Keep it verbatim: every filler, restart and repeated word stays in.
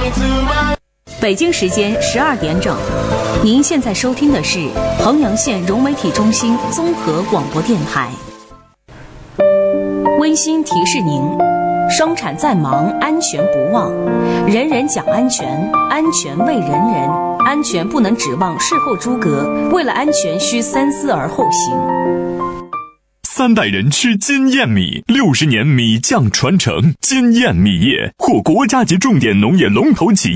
北京时间十二点整，您现在收听的是衡阳县融媒体中心综合广播电台。温馨提示您：生产再忙，安全不忘。人人讲安全，安全为人人，安全不能指望事后诸葛，为了安全需三思而后行。 三代人吃金燕米，六十年米酱传承。金燕米业获国家级重点农业龙头企业